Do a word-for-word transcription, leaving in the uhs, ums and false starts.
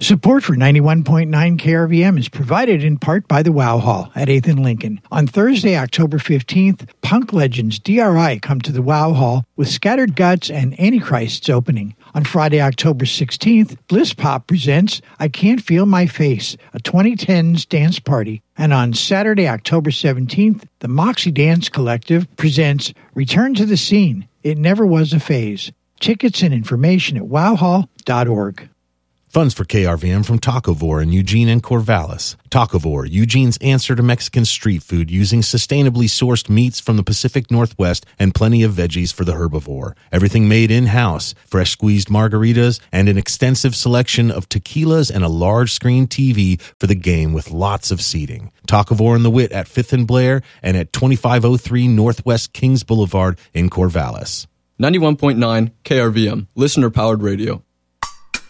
Support for ninety-one point nine K R V M is provided in part by the Wow Hall at eighth and Lincoln. On Thursday, October fifteenth, punk legends D R I come to the Wow Hall with Scattered Guts and Antichrist's opening. On Friday, October sixteenth, Bliss Pop presents I Can't Feel My Face, a twenty tens dance party. And on Saturday, October seventeenth, the Moxie Dance Collective presents Return to the Scene, It Never Was a Phase. Tickets and information at wow hall dot org. Funds for K R V M from Tacovore in Eugene and Corvallis. Tacovore, Eugene's answer to Mexican street food using sustainably sourced meats from the Pacific Northwest and plenty of veggies for the herbivore. Everything made in-house, fresh squeezed margaritas, and an extensive selection of tequilas and a large screen T V for the game with lots of seating. Tacovore and the Wit at fifth and Blair and at twenty-five oh three Northwest Kings Boulevard in Corvallis. ninety-one point nine K R V M, listener-powered radio.